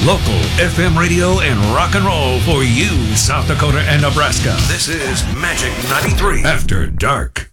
Local FM radio and rock and roll for you, South Dakota and Nebraska. This is Magic 93 After Dark.